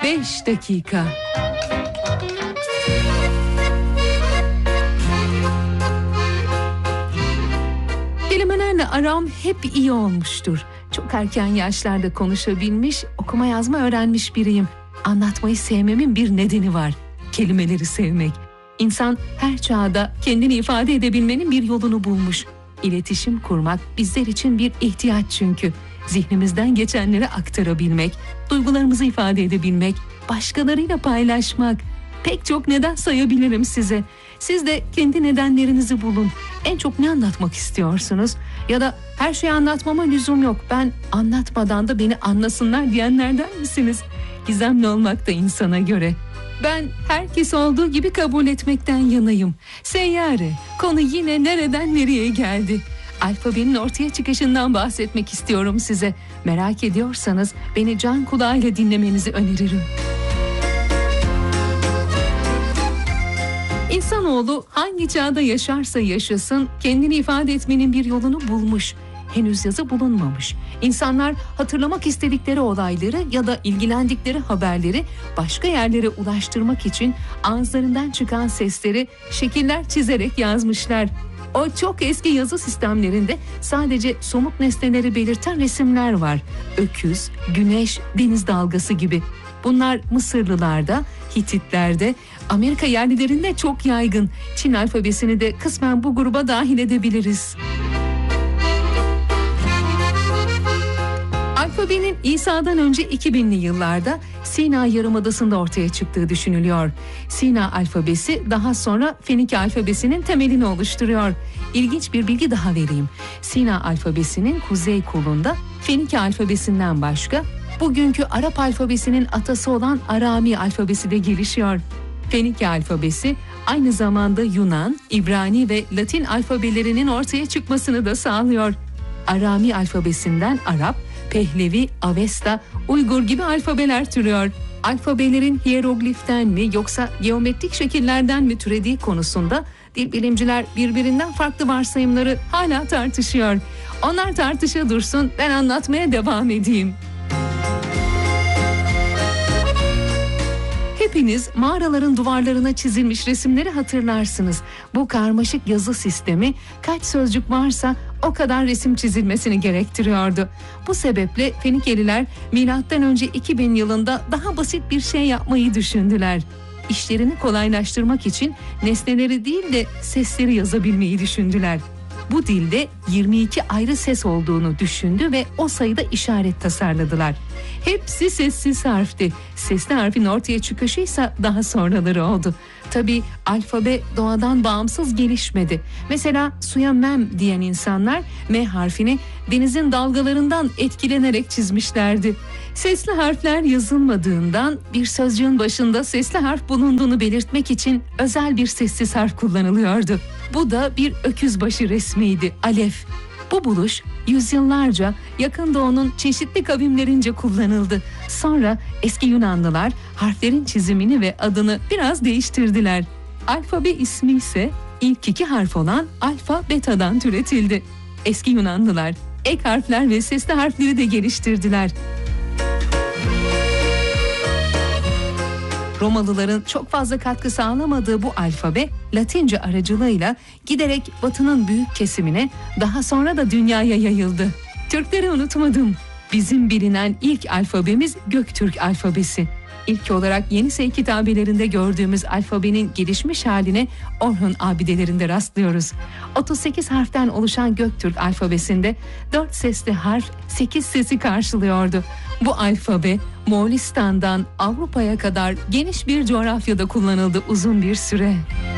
5 dakika. Kelimelerle aram hep iyi olmuştur. Çok erken yaşlarda konuşabilmiş, okuma yazma öğrenmiş biriyim. Anlatmayı sevmemin bir nedeni var. Kelimeleri sevmek. İnsan her çağda kendini ifade edebilmenin bir yolunu bulmuş. İletişim kurmak bizler için bir ihtiyaç çünkü. Zihnimizden geçenleri aktarabilmek, duygularımızı ifade edebilmek, başkalarıyla paylaşmak. Pek çok neden sayabilirim size. Siz de kendi nedenlerinizi bulun. En çok ne anlatmak istiyorsunuz? Ya da her şeyi anlatmama lüzum yok, ben anlatmadan da beni anlasınlar diyenlerden misiniz? Gizemli olmak da insana göre. Ben herkes olduğu gibi kabul etmekten yanayım. Seyyare, konu yine nereden nereye geldi? Alfabenin ortaya çıkışından bahsetmek istiyorum size. Merak ediyorsanız beni can kulağıyla dinlemenizi öneririm. İnsanoğlu hangi çağda yaşarsa yaşasın kendini ifade etmenin bir yolunu bulmuş. Henüz yazı bulunmamış. İnsanlar hatırlamak istedikleri olayları ya da ilgilendikleri haberleri başka yerlere ulaştırmak için ağızlarından çıkan sesleri şekiller çizerek yazmışlar. O çok eski yazı sistemlerinde sadece somut nesneleri belirten resimler var. Öküz, güneş, deniz dalgası gibi. Bunlar Mısırlılarda, Hititlerde, Amerika yerlilerinde çok yaygın. Çin alfabesini de kısmen bu gruba dahil edebiliriz. Alfabenin İsa'dan önce 2000'li yıllarda Sina Yarımadası'nda ortaya çıktığı düşünülüyor. Sina alfabesi daha sonra Fenike alfabesinin temelini oluşturuyor. İlginç bir bilgi daha vereyim. Sina alfabesinin kuzey kolunda Fenike alfabesinden başka bugünkü Arap alfabesinin atası olan Arami alfabesi de gelişiyor. Fenike alfabesi aynı zamanda Yunan, İbrani ve Latin alfabelerinin ortaya çıkmasını da sağlıyor. Arami alfabesinden Arap, Pehlevi, Avesta, Uygur gibi alfabeler türüyor. Alfabelerin hierogliften mi yoksa geometrik şekillerden mi türediği konusunda dil bilimciler birbirinden farklı varsayımları hala tartışıyor. Onlar tartışa dursun, ben anlatmaya devam edeyim. Hepiniz mağaraların duvarlarına çizilmiş resimleri hatırlarsınız. Bu karmaşık yazı sistemi kaç sözcük varsa o kadar resim çizilmesini gerektiriyordu. Bu sebeple Fenikeliler M.Ö. 2000 yılında daha basit bir şey yapmayı düşündüler. İşlerini kolaylaştırmak için nesneleri değil de sesleri yazabilmeyi düşündüler. Bu dilde 22 ayrı ses olduğunu düşündü ve o sayıda işaret tasarladılar. Hepsi sessiz harfti. Sesli harfin ortaya çıkışıysa daha sonraları oldu. Tabii alfabe doğadan bağımsız gelişmedi. Mesela suya mem diyen insanlar M harfini denizin dalgalarından etkilenerek çizmişlerdi. Sesli harfler yazılmadığından bir sözcüğün başında sesli harf bulunduğunu belirtmek için özel bir sessiz harf kullanılıyordu. Bu da bir öküzbaşı resmiydi, alef. Bu buluş yüzyıllarca Yakın Doğu'nun çeşitli kavimlerince kullanıldı. Sonra eski Yunanlılar harflerin çizimini ve adını biraz değiştirdiler. Alfabe ismi ise ilk 2 harf olan alfa beta'dan türetildi. Eski Yunanlılar ek harfler ve sesli harfleri de geliştirdiler. Romalıların çok fazla katkı sağlamadığı bu alfabe Latince aracılığıyla giderek Batı'nın büyük kesimine, daha sonra da dünyaya yayıldı. Türkleri unutmadım. Bizim bilinen ilk alfabemiz Göktürk alfabesi. İlk olarak Yenisey kitabelerinde gördüğümüz alfabenin gelişmiş haline Orhun abidelerinde rastlıyoruz. 38 harften oluşan Göktürk alfabesinde 4 sesli harf 8 sesi karşılıyordu. Bu alfabe Moğolistan'dan Avrupa'ya kadar geniş bir coğrafyada kullanıldı uzun bir süre.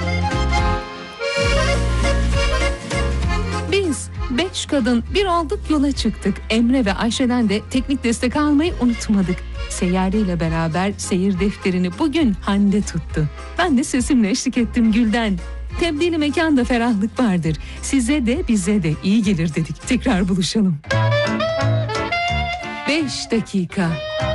Biz 5 kadın bir olduk, yola çıktık. Emre ve Ayşe'den de teknik destek almayı unutmadık. Seyyare ile beraber seyir defterini bugün Hande tuttu. Ben de sesimle eşlik ettim Gülden. Tebdili mekanda ferahlık vardır. Size de bize de iyi gelir dedik. Tekrar buluşalım. 5 dakika.